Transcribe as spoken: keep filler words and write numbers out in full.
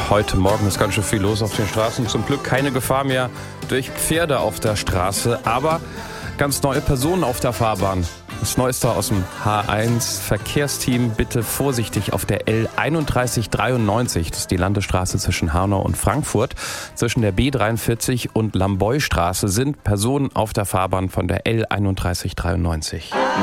heute Morgen ist ganz schön viel los auf den Straßen. Zum Glück keine Gefahr mehr durch Pferde auf der Straße, aber ganz neue Personen auf der Fahrbahn. Das Neueste aus dem H eins Verkehrsteam, bitte vorsichtig auf der L einunddreißig dreiundneunzig, das ist die Landesstraße zwischen Hanau und Frankfurt. Zwischen der B dreiundvierzig und Lamboy-Straße sind Personen auf der Fahrbahn von der L einunddreißig dreiundneunzig.